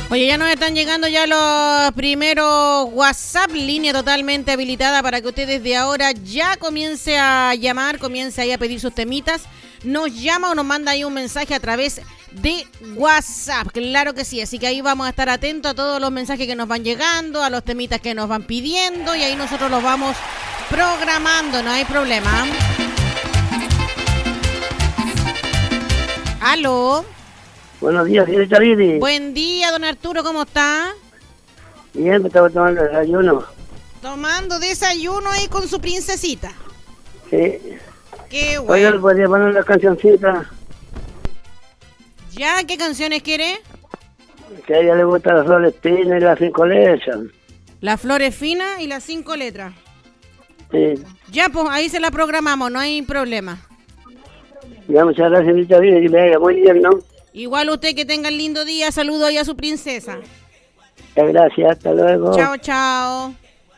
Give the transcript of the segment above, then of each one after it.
Oye, ya nos están llegando ya los primeros WhatsApp, línea totalmente habilitada para que usted desde ahora ya comience a llamar, comience ahí a pedir sus temitas. Nos llama o nos manda ahí un mensaje a través de WhatsApp, claro que sí, así que ahí vamos a estar atentos a todos los mensajes que nos van llegando, a los temitas que nos van pidiendo y ahí nosotros los vamos programando, no hay problema. ¿Aló? Buenos días, señorita Lili. Buen día, don Arturo, ¿cómo está? Bien, me estaba tomando el desayuno. Tomando desayuno ahí con su princesita. Sí. Qué Oiga, bueno. ¿le podría poner una cancioncita? ¿Ya? ¿Qué canciones quiere? Que a ella le gusta la Florespina y las 5 letras. La Flores Fina y las 5 letras. Sí. Ya, pues ahí se la programamos, no hay problema. Ya, muchas gracias, señorita Lili, que le vaya muy bien, ¿no? Igual usted que tenga el lindo día, saludo ahí a su princesa. Ya, gracias, hasta luego. Chao, chao.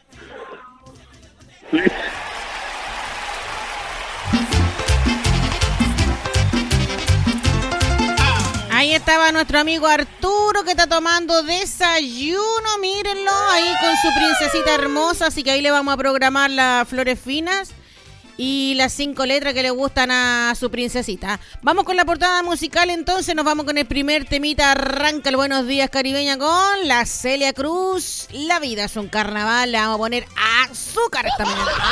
Ahí estaba nuestro amigo Arturo que está tomando desayuno, mírenlo, ahí con su princesita hermosa, así que ahí le vamos a programar las flores finas y las 5 letras que le gustan a su princesita. Vamos con la portada musical entonces, nos vamos con el primer temita, arranca el Buenos Días Caribeña con la Celia Cruz. La vida es un carnaval, le vamos a poner azúcar esta mañana.